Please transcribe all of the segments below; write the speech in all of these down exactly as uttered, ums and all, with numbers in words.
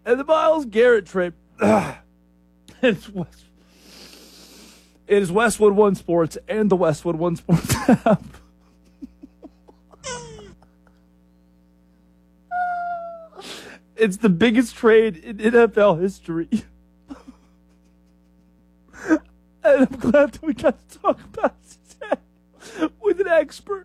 And the Myles Garrett trade, it's West, it is Westwood One Sports and the Westwood One Sports app. It's the biggest trade in N F L history. And I'm glad that we got to talk about it today with an expert.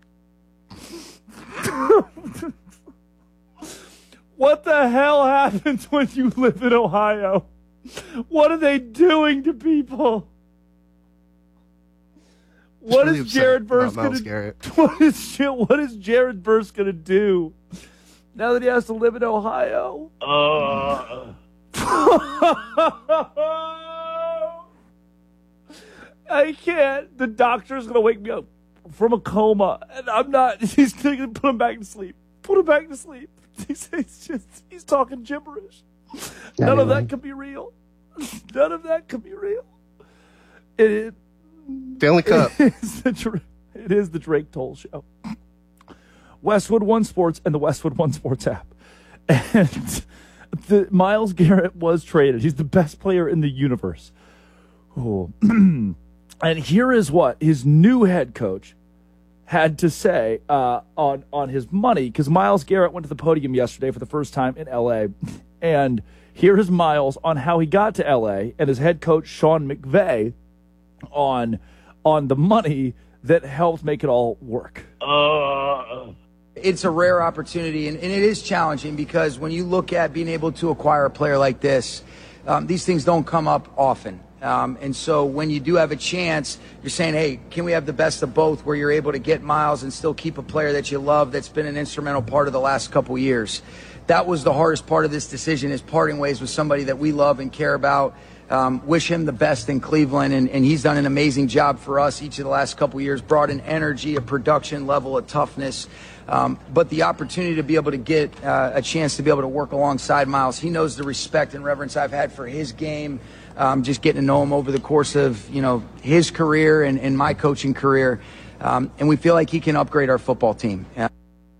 What the hell happens when you live in Ohio? What are they doing to people? What really is Jared Verse going to what is what is Jared Verse going to do now that he has to live in Ohio? Uh. I can't. The doctor's going to wake me up from a coma, and I'm not. He's going to put him back to sleep. Put him back to sleep. He's, he's just, he's talking gibberish. None anyway. of that could be real. None of that could be real. It is. Stanley Cup. It is, the, it is the Drake Toll Show. Westwood One Sports and the Westwood One Sports app. And the Myles Garrett was traded. He's the best player in the universe. Oh. And here is what his new head coach had to say uh, on, on his money, because Myles Garrett went to the podium yesterday for the first time in L A. And here is Myles on how he got to L A and his head coach, Sean McVay, on on the money that helped make it all work. Uh. It's a rare opportunity, and, and it is challenging because when you look at being able to acquire a player like this, um, these things don't come up often. Um, and so when you do have a chance, you're saying, hey, can we have the best of both where you're able to get Myles and still keep a player that you love that's been an instrumental part of the last couple years? That was the hardest part of this decision, is parting ways with somebody that we love and care about. Um, wish him the best in Cleveland, and, and he's done an amazing job for us each of the last couple years, brought an energy, a production level, a toughness. Um, but the opportunity to be able to get uh, a chance to be able to work alongside Myles, he knows the respect and reverence I've had for his game, um, just getting to know him over the course of, you know, his career and, and my coaching career. Um, and we feel like he can upgrade our football team. Yeah.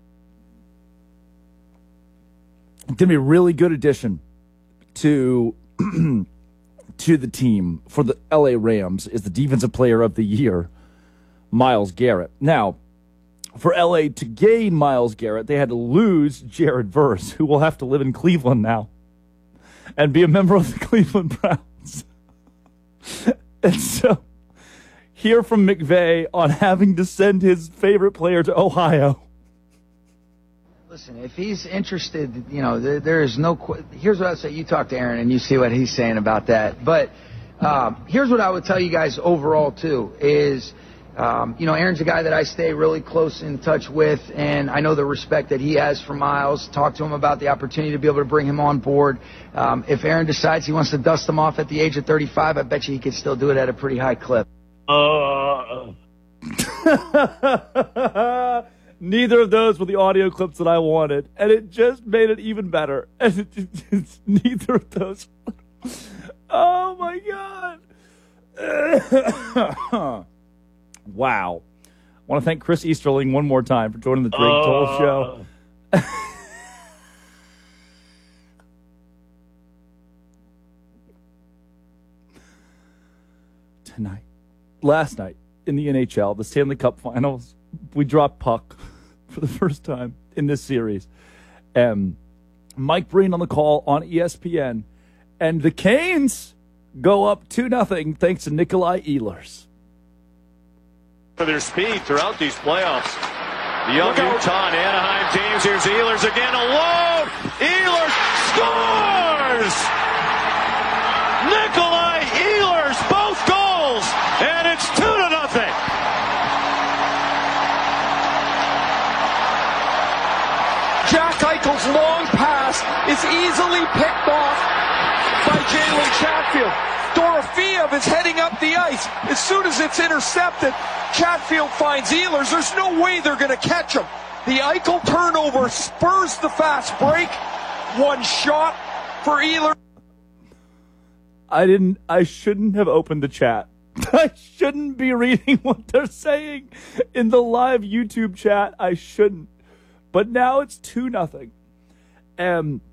Going to be a really good addition to to the team for the L A Rams is the defensive player of the year, Myles Garrett. Now, for L A to gain Myles Garrett, they had to lose Jared Verse, who will have to live in Cleveland now and be a member of the Cleveland Browns. And so, hear from McVay on having to send his favorite player to Ohio. Listen, if he's interested, you know, there, there is no qu- – here's what I would say. You talk to Aaron and you see what he's saying about that. But um, here's what I would tell you guys overall, too, is, um, you know, Aaron's a guy that I stay really close in touch with, and I know the respect that he has for Myles. Talk to him about the opportunity to be able to bring him on board. Um, if Aaron decides he wants to dust him off at the age of thirty-five, I bet you he could still do it at a pretty high clip. Uh Neither of those were the audio clips that I wanted, and it just made it even better. And it, it, it's neither of those. Oh, my God. Wow. I want to thank Chris Easterling one more time for joining the Drake uh. Toll Show. Tonight, last night in the N H L, the Stanley Cup Finals, we dropped puck for the first time in this series. And Mike Breen on the call on E S P N. And the Canes go up two nothing thanks to Nikolai Ehlers. For their speed throughout these playoffs. The young Utah and Anaheim teams. Here's Ehlers again alone. Ehlers scores! Nikolai Ehlers, both goals. And it's two to nothing. Jack Eichel's long pass is easily picked off by Jalen Chatfield. Dorofeev is heading up the ice. As soon as it's intercepted, Chatfield finds Ehlers. There's no way they're going to catch him. The Eichel turnover spurs the fast break. One shot for Ehlers. I didn't, I shouldn't have opened the chat. I shouldn't be reading what they're saying in the live YouTube chat. I shouldn't. But now it's two nothing. And